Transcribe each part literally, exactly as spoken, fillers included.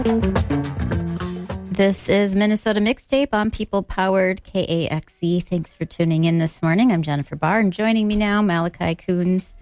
This is Minnesota Mixtape on People-Powered K A X E. Thanks for tuning in this morning. I'm Jennifer Barr, and joining me now, Malachi Coons.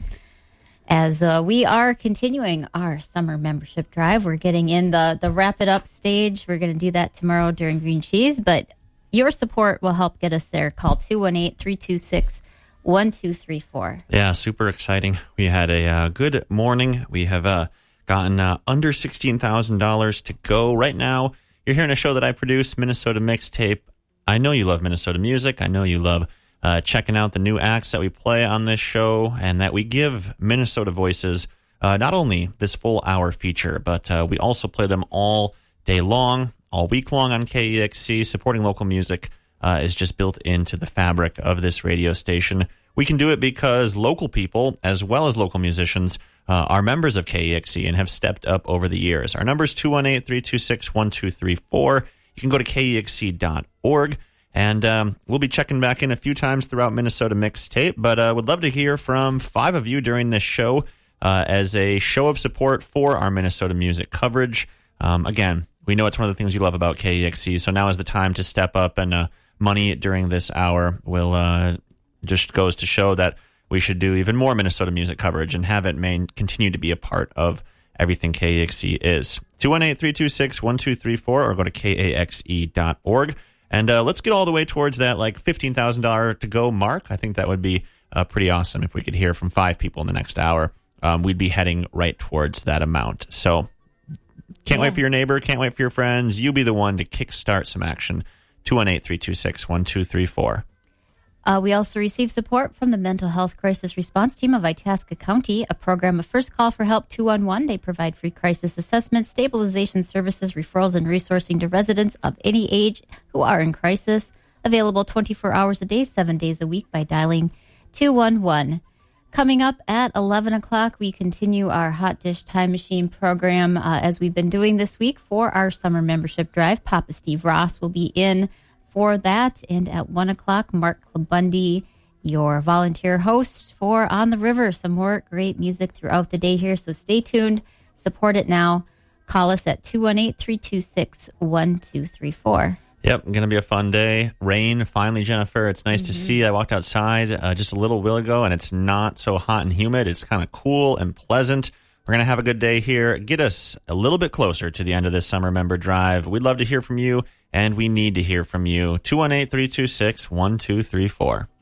As uh, we are continuing our summer membership drive, we're getting in the, the wrap-it-up stage. We're going to do that tomorrow during Green Cheese, but your support will help get us there. Call two one eight, three two six, one two three four. Yeah, super exciting. We had a uh, good morning. We have uh, gotten uh, under sixteen thousand dollars to go right now. You're hearing a show that I produce, Minnesota Mixtape. I know you love Minnesota music. I know you love uh, checking out the new acts that we play on this show and that we give Minnesota voices, uh, not only this full hour feature, but uh, we also play them all day long, all week long on K E X C. Supporting local music uh, is just built into the fabric of this radio station. We can do it because local people, as well as local musicians, Uh, are members of K E X C and have stepped up over the years. Our number is two one eight, three two six, one two three four. You can go to K E X C dot org, and um, we'll be checking back in a few times throughout Minnesota Mixtape, but uh, would love to hear from five of you during this show uh, as a show of support for our Minnesota music coverage. Um, again, we know it's one of the things you love about K E X C, so now is the time to step up, and uh, money during this hour will uh, just goes to show that we should do even more Minnesota music coverage and have it main, continue to be a part of everything K E X C is. two one eight, three two six, one two three four or go to K A X E dot org. And uh, let's get all the way towards that like fifteen thousand dollars to go mark. I think that would be uh, pretty awesome if we could hear from five people in the next hour. Um, we'd be heading right towards that amount. So can't yeah. wait for your neighbor. Can't wait for your friends. You be the one to kickstart some action. two one eight, three two six, one two three four. Uh, we also receive support from the Mental Health Crisis Response Team of Itasca County, a program of First Call for Help two one one. They provide free crisis assessment, stabilization services, referrals, and resourcing to residents of any age who are in crisis. Available twenty-four hours a day, seven days a week by dialing two one one. Coming up at eleven o'clock, we continue our Hot Dish Time Machine program uh, as we've been doing this week for our summer membership drive. Papa Steve Ross will be in for that. And at one o'clock, Mark Klabundy, your volunteer host for On the River. Some more great music throughout the day here, so stay tuned. Support it now. Call us at two one eight, three two six, one two three four. Yep, going to be a fun day. Rain, finally, Jennifer. It's nice mm-hmm. to see. I walked outside uh, just a little while ago, and it's not so hot and humid. It's kind of cool and pleasant. We're going to have a good day here. Get us a little bit closer to the end of this summer member drive. We'd love to hear from you, and we need to hear from you. two one eight, three two six, one two three four.